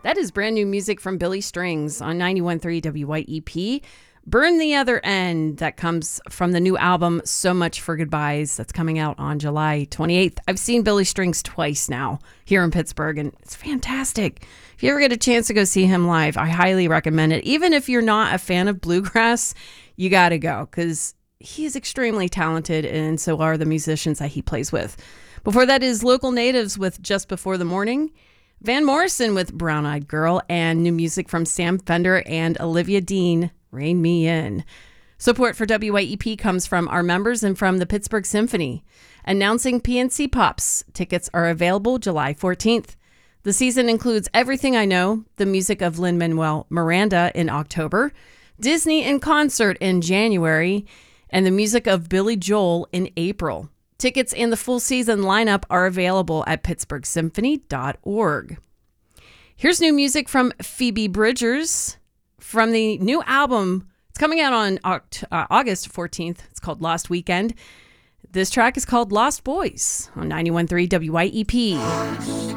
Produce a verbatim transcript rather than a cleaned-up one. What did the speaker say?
That is brand new music from Billy Strings on ninety-one point three W Y E P. Burn the Other End, that comes from the new album So Much for Goodbyes, that's coming out on July twenty-eighth. I've seen Billy Strings twice now here in Pittsburgh, and it's fantastic. If you ever get a chance to go see him live, I highly recommend it. Even if you're not a fan of bluegrass, you got to go, because he is extremely talented, and so are the musicians that he plays with. Before that is Local Natives with Just Before the Morning, Van Morrison with Brown Eyed Girl, and new music from Sam Fender and Olivia Dean, Rein Me In. Support for W Y E P comes from our members and from the Pittsburgh Symphony. Announcing P N C Pops. Tickets are available July fourteenth. The season includes Everything I Know, the music of Lin-Manuel Miranda in October, Disney in concert in January, and the music of Billy Joel in April. Tickets and the full season lineup are available at pittsburgh symphony dot org. Here's new music from Phoebe Bridgers from the new album. It's coming out on Oct- uh, August fourteenth. It's called Lost Weekend. This track is called Lost Boys on ninety-one point three W Y E P.